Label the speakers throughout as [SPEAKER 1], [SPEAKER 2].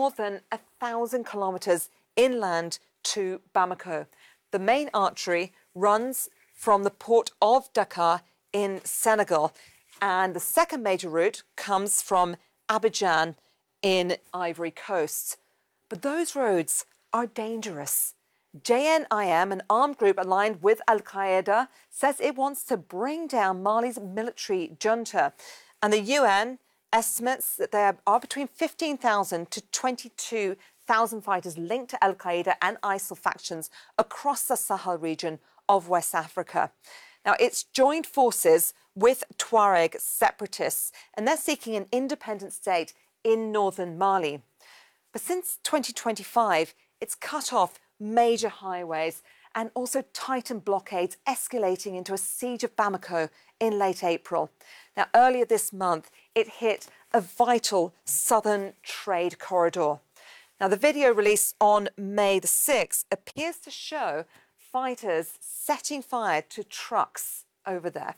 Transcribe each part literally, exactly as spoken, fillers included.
[SPEAKER 1] more than a thousand kilometres inland to Bamako. The main artery runs from the port of Dakar in Senegal, and the second major route comes from Abidjan in Ivory Coast. But those roads are dangerous. J N I M, an armed group aligned with Al-Qaeda, says it wants to bring down Mali's military junta. And the U N estimates that there are between fifteen thousand to twenty-two thousand fighters linked to Al-Qaeda and ISIL factions across the Sahel region of West Africa. Now, it's joined forces with Tuareg separatists, and they're seeking an independent state in northern Mali. But since twenty twenty-five, it's cut off major highways and also tightened blockades, escalating into a siege of Bamako in late April. Now, earlier this month, it hit a vital southern trade corridor. Now, the video released on May the sixth appears to show fighters setting fire to trucks over there.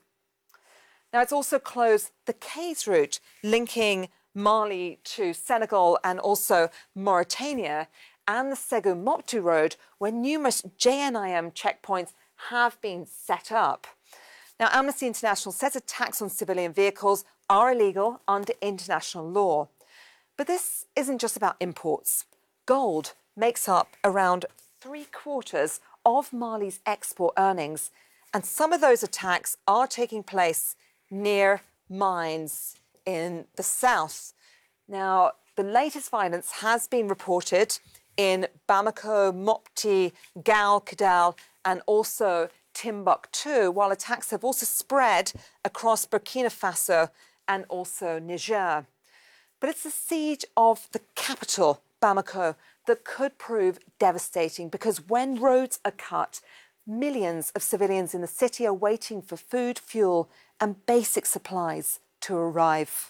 [SPEAKER 1] Now, it's also closed the Kayes route linking Mali to Senegal and also Mauritania, and the Segu-Mopti road, where numerous J N I M checkpoints have been set up. Now, Amnesty International says attacks on civilian vehicles are illegal under international law. But this isn't just about imports. Gold makes up around three quarters of Mali's export earnings, and some of those attacks are taking place near mines in the south. Now, the latest violence has been reported in Bamako, Mopti, Gal, Kidal, and also Timbuktu, while attacks have also spread across Burkina Faso and also Niger. But it's the siege of the capital, Bamako, that could prove devastating, because when roads are cut, millions of civilians in the city are waiting for food, fuel, and basic supplies to arrive.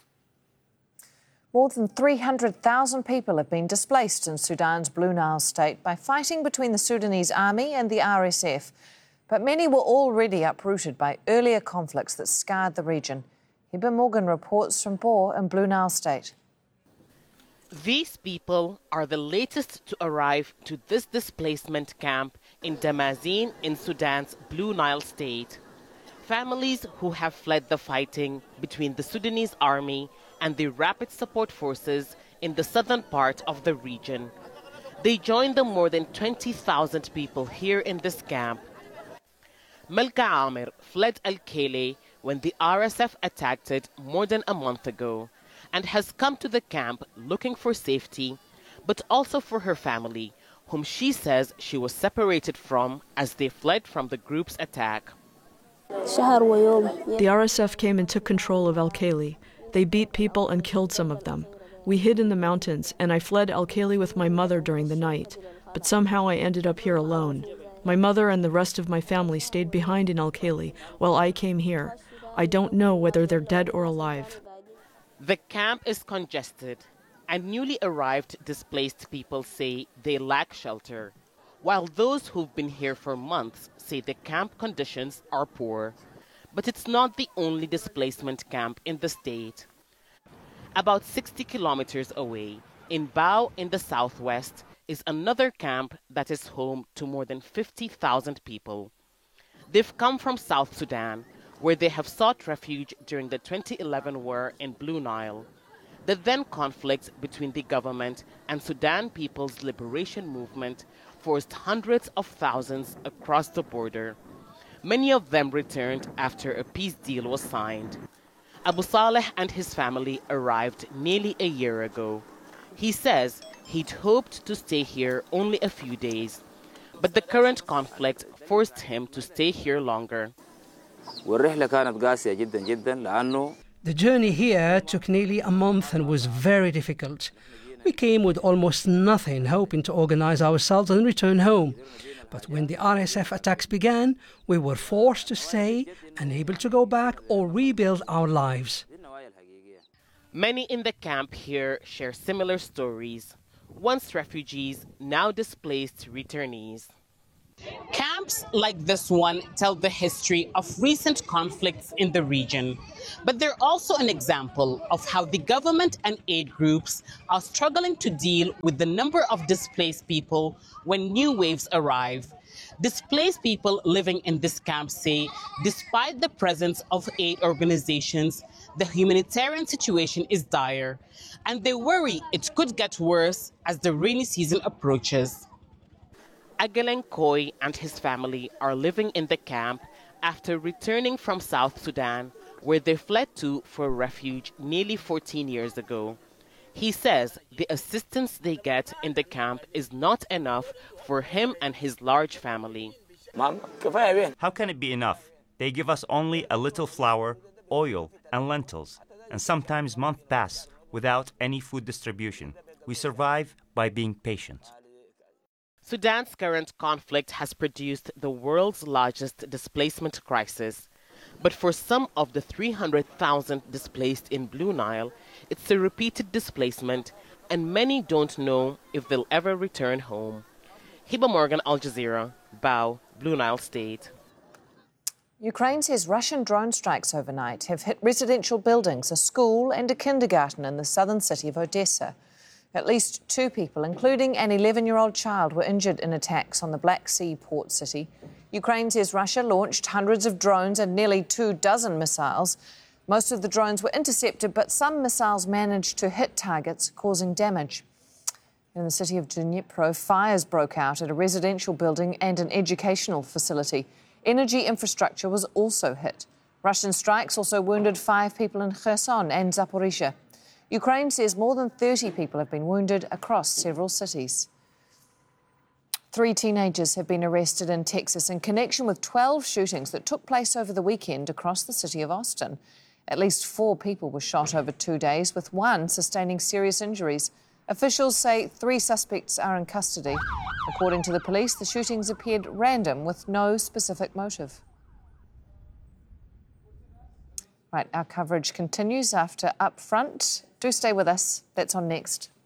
[SPEAKER 2] More than three hundred thousand people have been displaced in Sudan's Blue Nile state by fighting between the Sudanese army and the R S F. But many were already uprooted by earlier conflicts that scarred the region. Hiba Morgan reports from Bor in Blue Nile state.
[SPEAKER 3] These people are the latest to arrive to this displacement camp in Damazin in Sudan's Blue Nile state. Families who have fled the fighting between the Sudanese army and the Rapid Support Forces in the southern part of the region. They joined the more than twenty thousand people here in this camp. Melka Amir fled Al-Kele when the R S F attacked it more than a month ago, and has come to the camp looking for safety, but also for her family, whom she says she was separated from as they fled from the group's attack.
[SPEAKER 4] The R S F came and took control of Al-Kele. They beat people and killed some of them. We hid in the mountains, and I fled Al-Kele with my mother during the night, but somehow I ended up here alone. My mother and the rest of my family stayed behind in Al-Kele while I came here. I don't know whether they're dead or alive.
[SPEAKER 3] The camp is congested, and newly arrived displaced people say they lack shelter, while those who've been here for months say the camp conditions are poor. But it's not the only displacement camp in the state. About sixty kilometers away, in Bao in the southwest, is another camp that is home to more than fifty thousand people. They've come from South Sudan, where they have sought refuge during the twenty eleven war in Blue Nile. The then conflict between the government and Sudan People's Liberation Movement forced hundreds of thousands across the border. Many of them returned after a peace deal was signed. Abu Saleh and his family arrived nearly a year ago. He says he'd hoped to stay here only a few days, but the current conflict forced him to stay here longer.
[SPEAKER 5] The journey here took nearly a month and was very difficult. We came with almost nothing, hoping to organize ourselves and return home. But when the R S F attacks began, we were forced to stay, unable to go back or rebuild our lives.
[SPEAKER 3] Many in the camp here share similar stories. Once refugees, now displaced returnees. Camps like this one tell the history of recent conflicts in the region, but they're also an example of how the government and aid groups are struggling to deal with the number of displaced people when new waves arrive. Displaced people living in this camp say, despite the presence of aid organizations, the humanitarian situation is dire, and they worry it could get worse as the rainy season approaches. Ageleng Koi and his family are living in the camp after returning from South Sudan, where they fled to for refuge nearly fourteen years ago. He says the assistance they get in the camp is not enough for him and his large family.
[SPEAKER 6] How can it be enough? They give us only a little flour, oil, and lentils, and sometimes months pass without any food distribution. We survive by being patient.
[SPEAKER 3] Sudan's current conflict has produced the world's largest displacement crisis. But for some of the three hundred thousand displaced in Blue Nile, it's a repeated displacement, and many don't know if they'll ever return home. Hiba Morgan, Al Jazeera, Bau, Blue Nile State.
[SPEAKER 2] Ukraine says Russian drone strikes overnight have hit residential buildings, a school and a kindergarten in the southern city of Odessa. At least two people, including an eleven-year-old child, were injured in attacks on the Black Sea port city. Ukraine says Russia launched hundreds of drones and nearly two dozen missiles. Most of the drones were intercepted, but some missiles managed to hit targets, causing damage. In the city of Dnipro, fires broke out at a residential building and an educational facility. Energy infrastructure was also hit. Russian strikes also wounded five people in Kherson and Zaporizhia. Ukraine says more than thirty people have been wounded across several cities. Three teenagers have been arrested in Texas in connection with twelve shootings that took place over the weekend across the city of Austin. At least four people were shot over two days, with one sustaining serious injuries. Officials say three suspects are in custody. According to the police, the shootings appeared random with no specific motive. Right, our coverage continues after Up Front. Do stay with us. That's on next.